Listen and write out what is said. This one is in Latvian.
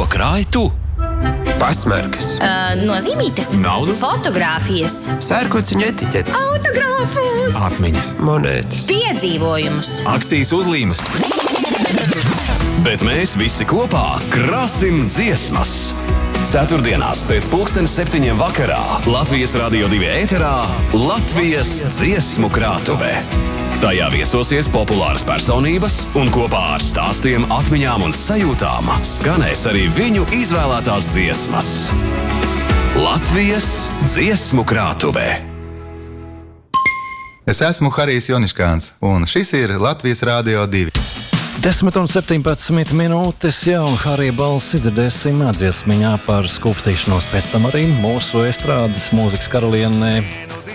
Ko krāji tu? Pasmarkas. Nozīmītes. Naudu. Fotogrāfijas. Sērkociņu etiķetes. Autogrāfus. Atmiņas. Monētas. Piedzīvojumus. Akcijas uzlīmes. Bet mēs visi kopā krasim dziesmas. Ceturtdienās pēc 7:00 vakarā Latvijas Radio 2 ēterā Latvijas dziesmu krātuve. Tajā viesosies populāras personības un kopā ar stāstiem, atmiņām un sajūtām skanēs arī viņu izvēlētās dziesmas. Latvijas dziesmu krātuve. Es esmu Harijs Joniškāns, un šis ir Latvijas Radio 2. 10:17 minūtes, un Harija balsi dzirdēsim dziesmiņā par skūpstīšanos, pēc tam arī mūsu estrādes mūzikas karalienē